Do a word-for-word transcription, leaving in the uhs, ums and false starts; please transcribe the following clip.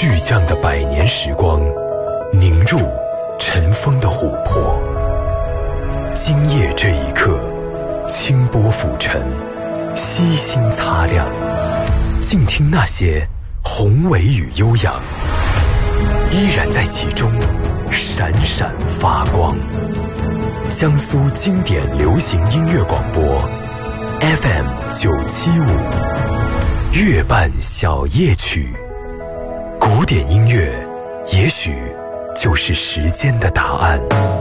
巨匠的百年时光，凝入尘封的琥珀。今夜这一刻，清波浮沉，悉心擦亮，静听那些宏伟与悠扬，依然在其中闪闪发光。江苏经典流行音乐广播 F M 九七五，月半小夜曲。古典音乐，也许就是时间的答案。